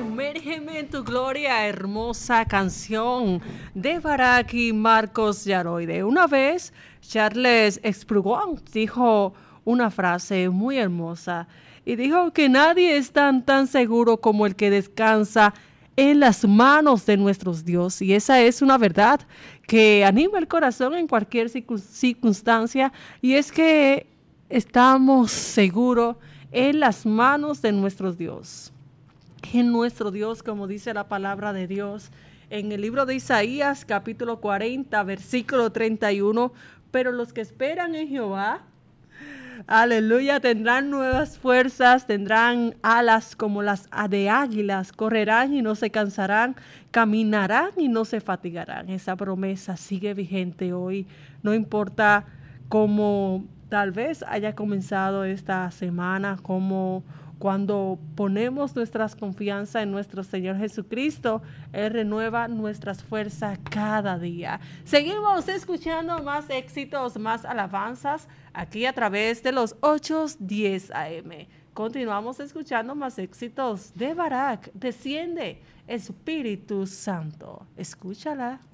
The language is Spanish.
Sumérgeme en tu gloria, hermosa canción de Barak y Marcos Yaroide. Una vez, Charles Spurgeon dijo una frase muy hermosa y dijo que nadie es tan seguro como el que descansa en las manos de nuestros Dios. Y esa es una verdad que anima el corazón en cualquier circunstancia, y es que estamos seguros en las manos de nuestros Dios. En nuestro Dios, como dice la palabra de Dios en el libro de Isaías, capítulo 40, versículo 31. Pero los que esperan en Jehová, aleluya, tendrán nuevas fuerzas, tendrán alas como las de águilas, correrán y no se cansarán, caminarán y no se fatigarán. Esa promesa sigue vigente hoy, no importa cómo tal vez haya comenzado esta semana, como cuando ponemos nuestra confianza en nuestro Señor Jesucristo, Él renueva nuestras fuerzas cada día. Seguimos escuchando más éxitos, más alabanzas, aquí a través de los 8:10 AM. Continuamos escuchando más éxitos de Barak. Desciende Espíritu Santo. Escúchala.